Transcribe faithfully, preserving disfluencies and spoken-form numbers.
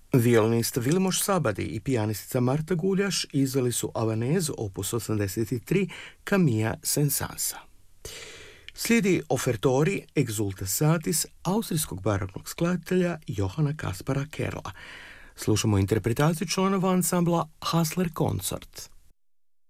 Violinist Vilmos Sabadi i pijanistica Marta Guljaš izveli su Avanez opus osamdeset tri Camilla Sensansa. Slijedi ofertori Exulta Satis austrijskog baroknog skladatelja Johana Kaspara Kerla. Slušamo interpretaciju članova ansambla Hassler Consort.